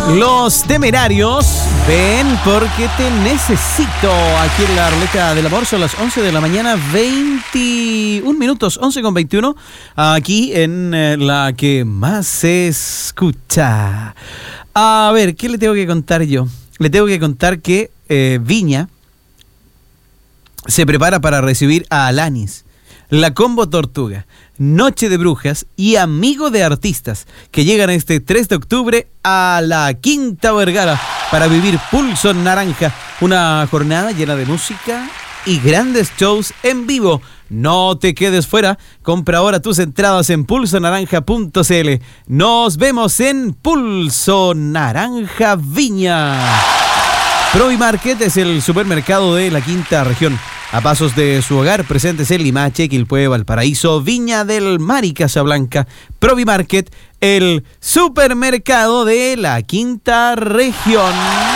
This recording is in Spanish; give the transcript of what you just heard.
Los Temerarios, ven porque te necesito. Aquí en la ruleta del amor son las 11 de la mañana, 21 minutos, 11:21. Aquí en la que más se escucha. A ver, ¿qué le tengo que contar yo? Le tengo que contar que Viña se prepara para recibir a Alanis, La Combo Tortuga, Noche de Brujas y Amigo de Artistas, que llegan este 3 de octubre a la Quinta Vergara para vivir Pulso Naranja, una jornada llena de música y grandes shows en vivo. No te quedes fuera, compra ahora tus entradas en pulsonaranja.cl. Nos vemos en Pulso Naranja Viña. Provimarket es el supermercado de la Quinta Región. A pasos de su hogar, presentes en Limache, Quilpué, Valparaíso, Viña del Mar y Casablanca. Provimarket, el supermercado de la Quinta Región.